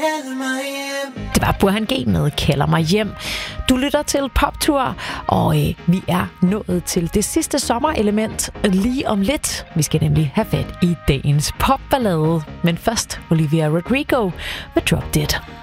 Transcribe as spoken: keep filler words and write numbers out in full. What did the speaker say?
Det var Burhan G med Kalder mig hjem. Du lytter til Poptur, og øh, vi er nået til det sidste sommerelement lige om lidt. Vi skal nemlig have fat i dagens popballade. Men først Olivia Rodrigo med Drop Dead.